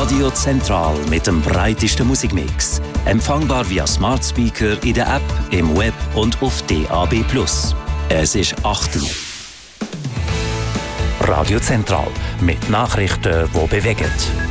Radio Zentral mit dem breitesten Musikmix. Empfangbar via Smart Speaker in der App, im Web und auf DAB+. Es ist 8 Uhr. Radio Zentral mit Nachrichten, die bewegen.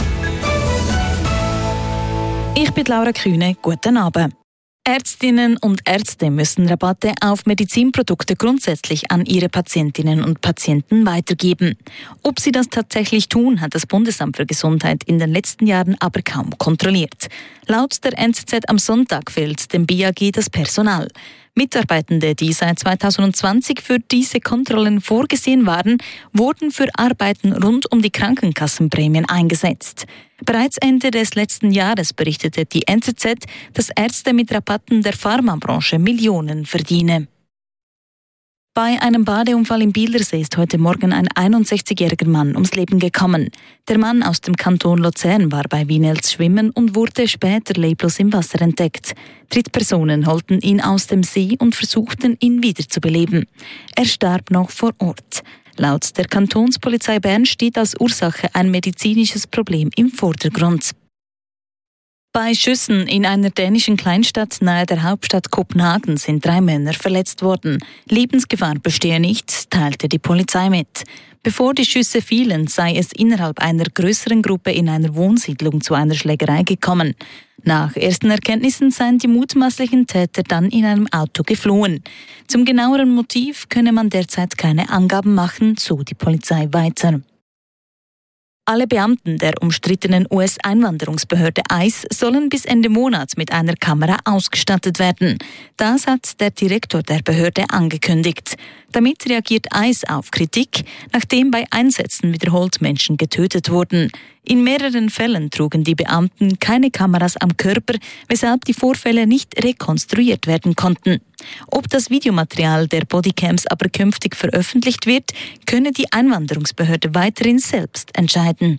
Ich bin Laura Kühne. Guten Abend. Ärztinnen und Ärzte müssen Rabatte auf Medizinprodukte grundsätzlich an ihre Patientinnen und Patienten weitergeben. Ob sie das tatsächlich tun, hat das Bundesamt für Gesundheit in den letzten Jahren aber kaum kontrolliert. Laut der NZZ am Sonntag fehlt dem BAG das Personal. Mitarbeitende, die seit 2020 für diese Kontrollen vorgesehen waren, wurden für Arbeiten rund um die Krankenkassenprämien eingesetzt. Bereits Ende des letzten Jahres berichtete die NZZ, dass Ärzte mit Rabatten der Pharmabranche Millionen verdienen. Bei einem Badeunfall im Bielersee ist heute Morgen ein 61-jähriger Mann ums Leben gekommen. Der Mann aus dem Kanton Luzern war bei Wienels schwimmen und wurde später leblos im Wasser entdeckt. Drittpersonen holten ihn aus dem See und versuchten, ihn wiederzubeleben. Er starb noch vor Ort. Laut der Kantonspolizei Bern steht als Ursache ein medizinisches Problem im Vordergrund. Bei Schüssen in einer dänischen Kleinstadt nahe der Hauptstadt Kopenhagen sind 3 Männer verletzt worden. Lebensgefahr bestehe nicht, teilte die Polizei mit. Bevor die Schüsse fielen, sei es innerhalb einer größeren Gruppe in einer Wohnsiedlung zu einer Schlägerei gekommen. Nach ersten Erkenntnissen seien die mutmaßlichen Täter dann in einem Auto geflohen. Zum genaueren Motiv könne man derzeit keine Angaben machen, so die Polizei weiter. Alle Beamten der umstrittenen US-Einwanderungsbehörde ICE sollen bis Ende Monat mit einer Kamera ausgestattet werden. Das hat der Direktor der Behörde angekündigt. Damit reagiert ICE auf Kritik, nachdem bei Einsätzen wiederholt Menschen getötet wurden. In mehreren Fällen trugen die Beamten keine Kameras am Körper, weshalb die Vorfälle nicht rekonstruiert werden konnten. Ob das Videomaterial der Bodycams aber künftig veröffentlicht wird, könne die Einwanderungsbehörde weiterhin selbst entscheiden.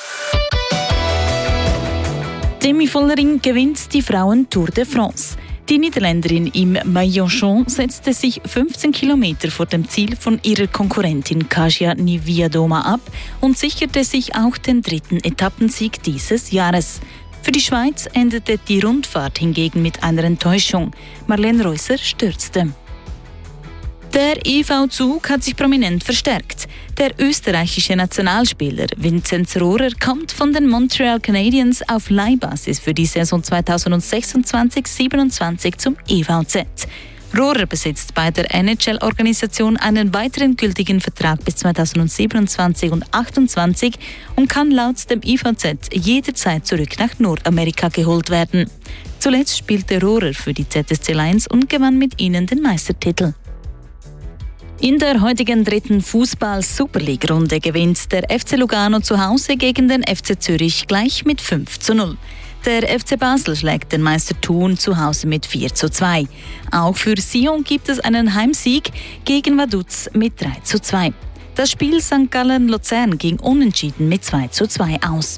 Demi Vollering gewinnt die Frauen-Tour de France. Die Niederländerin im Maillot-Jaune setzte sich 15 Kilometer vor dem Ziel von ihrer Konkurrentin Kasia Niewiadoma ab und sicherte sich auch den 3. Etappensieg dieses Jahres. Für die Schweiz endete die Rundfahrt hingegen mit einer Enttäuschung. Marlene Reusser stürzte. Der IV-Zug hat sich prominent verstärkt. Der österreichische Nationalspieler Vinzenz Rohrer kommt von den Montreal Canadiens auf Leihbasis für die Saison 2026-27 zum EVZ. Rohrer besitzt bei der NHL-Organisation einen weiteren gültigen Vertrag bis 2027 und 2028 und kann laut dem IVZ jederzeit zurück nach Nordamerika geholt werden. Zuletzt spielte Rohrer für die ZSC Lions und gewann mit ihnen den Meistertitel. In der heutigen 3. Fußball-Superleague-Runde gewinnt der FC Lugano zu Hause gegen den FC Zürich gleich mit 5:0. Der FC Basel schlägt den Meister Thun zu Hause mit 4:2. Auch für Sion gibt es einen Heimsieg gegen Vaduz mit 3:2. Das Spiel St. Gallen-Luzern ging unentschieden mit 2:2 aus.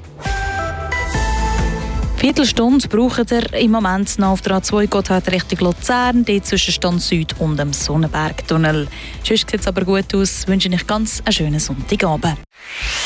Viertelstunde braucht er im Moment noch auf der A2 Gotthard Richtung Luzern, die zwischen Stand Süd und dem Sonnenbergtunnel. Sonst sieht es aber gut aus. Ich wünsche euch ganz einen schönen Sonntagabend.